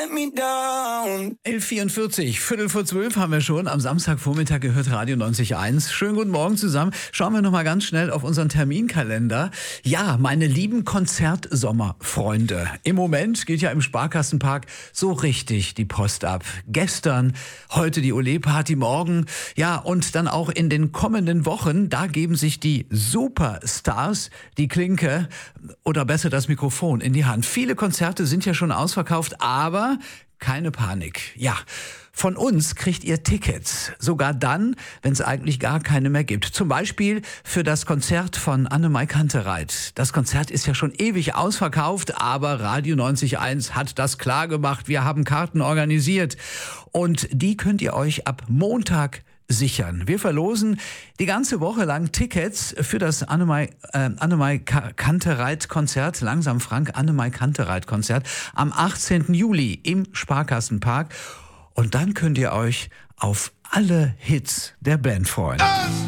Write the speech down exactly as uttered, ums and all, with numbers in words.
let me down. elf Uhr vierundvierzig, Viertel vor zwölf haben wir schon am Samstagvormittag gehört, Radio neunzig Komma eins. Schönen guten Morgen zusammen. Schauen wir noch mal ganz schnell auf unseren Terminkalender. Ja, meine lieben Konzertsommerfreunde. Im Moment geht ja im Sparkassenpark so richtig die Post ab. Gestern, heute die Olé-Party, morgen. Ja, und dann auch in den kommenden Wochen, da geben sich die Superstars die Klinke oder besser das Mikrofon in die Hand. Viele Konzerte sind ja schon ausverkauft, aber keine Panik. Ja, von uns kriegt ihr Tickets. Sogar dann, wenn es eigentlich gar keine mehr gibt. Zum Beispiel für das Konzert von Annemai Kantereit. Das Konzert ist ja schon ewig ausverkauft, aber Radio neunzig Komma eins hat das klar gemacht. Wir haben Karten organisiert. Und die könnt ihr euch ab Montag sichern. Wir verlosen die ganze Woche lang Tickets für das Annemai, äh, Annemai Kantereit-Konzert, langsam Frank, Annemai Kantereit-Konzert am achtzehnten Juli im Sparkassenpark. Und dann könnt ihr euch auf alle Hits der Band freuen.